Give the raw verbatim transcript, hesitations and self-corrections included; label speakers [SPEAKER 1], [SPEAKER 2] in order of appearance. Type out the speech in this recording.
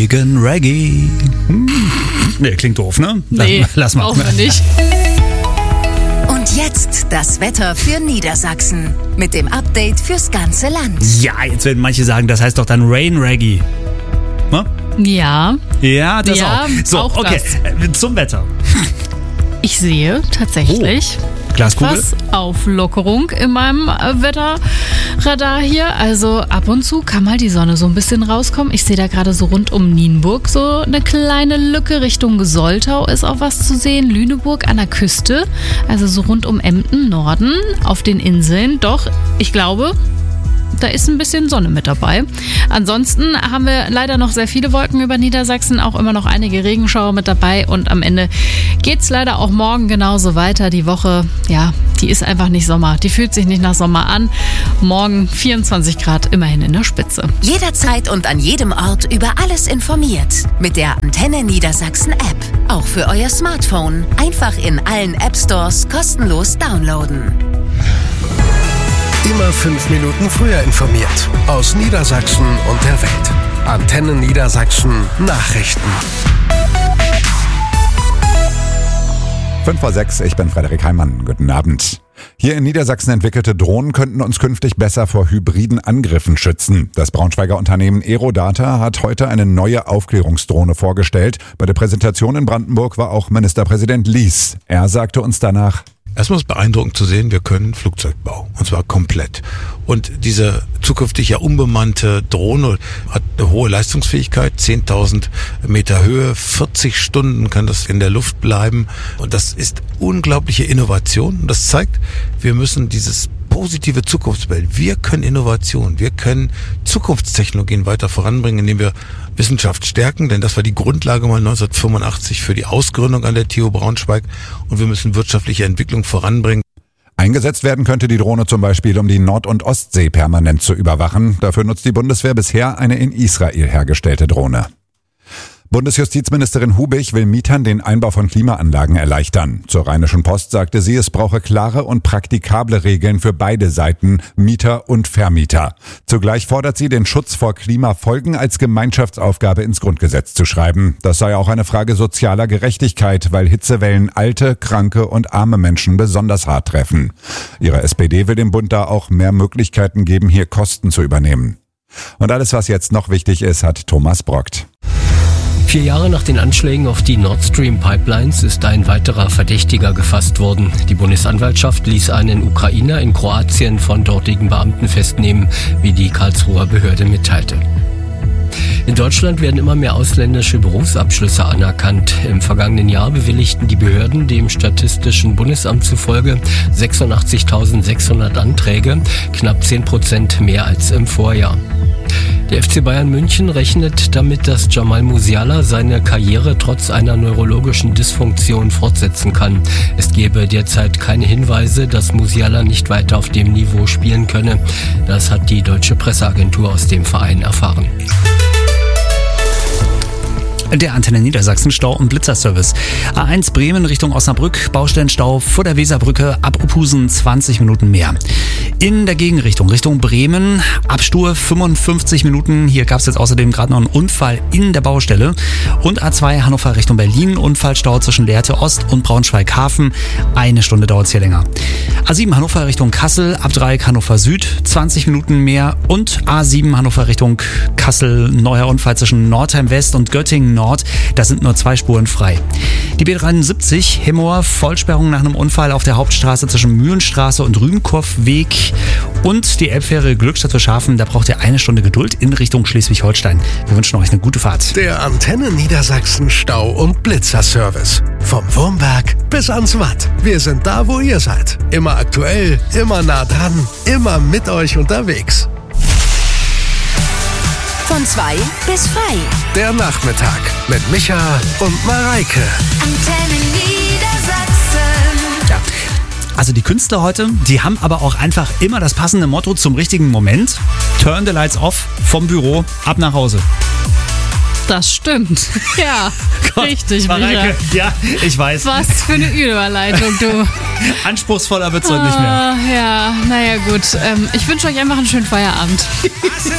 [SPEAKER 1] Regen Reggae. Hm. Nee, klingt doof, ne?
[SPEAKER 2] Nee,
[SPEAKER 1] lass, lass mal.
[SPEAKER 2] Brauchen wir nicht.
[SPEAKER 3] Und jetzt das Wetter für Niedersachsen mit dem Update fürs ganze Land.
[SPEAKER 1] Ja, jetzt werden manche sagen, das heißt doch dann Rain Reggae. Ne?
[SPEAKER 2] Ja.
[SPEAKER 1] Ja, das
[SPEAKER 2] Ja,
[SPEAKER 1] auch. So,
[SPEAKER 2] auch
[SPEAKER 1] okay,
[SPEAKER 2] das.
[SPEAKER 1] zum Wetter.
[SPEAKER 2] Ich sehe tatsächlich
[SPEAKER 1] Oh, Glaskugel?
[SPEAKER 2] was Auflockerung in meinem äh, Wetterradar hier. Also ab und zu kann mal die Sonne so ein bisschen rauskommen. Ich sehe da gerade so rund um Nienburg so eine kleine Lücke. Richtung Soltau ist auch was zu sehen. Lüneburg an der Küste, also so rund um Emden, Norden, auf den Inseln. Doch, ich glaube, da ist ein bisschen Sonne mit dabei. Ansonsten haben wir leider noch sehr viele Wolken über Niedersachsen, auch immer noch einige Regenschauer mit dabei und am Ende geht es leider auch morgen genauso weiter. Die Woche, ja, die ist einfach nicht Sommer. Die fühlt sich nicht nach Sommer an. Morgen vierundzwanzig Grad, immerhin in der Spitze.
[SPEAKER 3] Jederzeit und an jedem Ort über alles informiert. Mit der Antenne Niedersachsen App. Auch für euer Smartphone. Einfach in allen App Stores kostenlos downloaden.
[SPEAKER 4] Immer fünf Minuten früher informiert. Aus Niedersachsen und der Welt. Antenne Niedersachsen Nachrichten.
[SPEAKER 5] fünf vor sechs, ich bin Frederik Heimann. Guten Abend. Hier in Niedersachsen entwickelte Drohnen könnten uns künftig besser vor hybriden Angriffen schützen. Das Braunschweiger Unternehmen Aerodata hat heute eine neue Aufklärungsdrohne vorgestellt. Bei der Präsentation in Brandenburg war auch Ministerpräsident Lies. Er sagte uns danach:
[SPEAKER 6] Erstmal ist es beeindruckend zu sehen, wir können Flugzeugbau, und zwar komplett. Und diese zukünftig ja unbemannte Drohne hat eine hohe Leistungsfähigkeit, zehntausend Meter Höhe, vierzig Stunden kann das in der Luft bleiben. Und das ist unglaubliche Innovation. Und das zeigt, wir müssen dieses positive Zukunftsbild, wir können Innovation, wir können Zukunftstechnologien weiter voranbringen, indem wir Wissenschaft stärken, denn das war die Grundlage mal neunzehnhundertfünfundachtzig für die Ausgründung an der T U Braunschweig, und wir müssen wirtschaftliche Entwicklung voranbringen.
[SPEAKER 5] Eingesetzt werden könnte die Drohne zum Beispiel, um die Nord- und Ostsee permanent zu überwachen. Dafür nutzt die Bundeswehr bisher eine in Israel hergestellte Drohne. Bundesjustizministerin Hubich will Mietern den Einbau von Klimaanlagen erleichtern. Zur Rheinischen Post sagte sie, es brauche klare und praktikable Regeln für beide Seiten, Mieter und Vermieter. Zugleich fordert sie, den Schutz vor Klimafolgen als Gemeinschaftsaufgabe ins Grundgesetz zu schreiben. Das sei auch eine Frage sozialer Gerechtigkeit, weil Hitzewellen alte, kranke und arme Menschen besonders hart treffen. Ihre S P D will dem Bund da auch mehr Möglichkeiten geben, hier Kosten zu übernehmen. Und alles, was jetzt noch wichtig ist, hat Thomas Brockt.
[SPEAKER 7] Vier Jahre nach den Anschlägen auf die Nord Stream Pipelines ist ein weiterer Verdächtiger gefasst worden. Die Bundesanwaltschaft ließ einen Ukrainer in Kroatien von dortigen Beamten festnehmen, wie die Karlsruher Behörde mitteilte. In Deutschland werden immer mehr ausländische Berufsabschlüsse anerkannt. Im vergangenen Jahr bewilligten die Behörden dem Statistischen Bundesamt zufolge sechsundachtzigtausendsechshundert Anträge, knapp zehn Prozent mehr als im Vorjahr. Der F C Bayern München rechnet damit, dass Jamal Musiala seine Karriere trotz einer neurologischen Dysfunktion fortsetzen kann. Es gebe derzeit keine Hinweise, dass Musiala nicht weiter auf dem Niveau spielen könne. Das hat die deutsche Presseagentur aus dem Verein erfahren.
[SPEAKER 1] Der Antenne Niedersachsen Stau- und Blitzerservice. A eins Bremen Richtung Osnabrück, Baustellenstau vor der Weserbrücke, ab Opusen zwanzig Minuten mehr. In der Gegenrichtung, Richtung Bremen, Abstur fünfundfünfzig Minuten. Hier gab es jetzt außerdem gerade noch einen Unfall in der Baustelle. Und A zwei Hannover Richtung Berlin, Unfallstau zwischen Lehrte Ost und Braunschweig-Hafen. Eine Stunde dauert es hier länger. A sieben Hannover Richtung Kassel, Abdreieck Hannover Süd, zwanzig Minuten mehr. Und A sieben Hannover Richtung Kassel, neuer Unfall zwischen Nordheim West und Göttingen Nord. Da sind nur zwei Spuren frei. Die B dreiundsiebzig Hemmoor, Vollsperrung nach einem Unfall auf der Hauptstraße zwischen Mühlenstraße und Rübenkorfweg. Und die Elbfähre Glückstadt für Schafen, da braucht ihr eine Stunde Geduld in Richtung Schleswig-Holstein. Wir wünschen euch eine gute Fahrt.
[SPEAKER 4] Der Antenne Niedersachsen Stau- und Blitzerservice. Vom Wurmberg bis ans Watt. Wir sind da, wo ihr seid. Immer aktuell, immer nah dran, immer mit euch unterwegs.
[SPEAKER 3] Von zwei bis frei.
[SPEAKER 4] Der Nachmittag mit Micha und Mareike.
[SPEAKER 3] Antenne Niedersachsen.
[SPEAKER 1] Ja. Also die Künstler heute, die haben aber auch einfach immer das passende Motto zum richtigen Moment. Turn the lights off, vom Büro ab nach Hause.
[SPEAKER 2] Das stimmt. Ja,
[SPEAKER 1] Gott,
[SPEAKER 2] richtig,
[SPEAKER 1] Mareike,
[SPEAKER 2] Micha.
[SPEAKER 1] ja, ich weiß.
[SPEAKER 2] Was für eine Überleitung, du.
[SPEAKER 1] Anspruchsvoller wird's heute nicht mehr.
[SPEAKER 2] Ah, ja, naja gut. Ähm, ich wünsche euch einfach einen schönen Feierabend.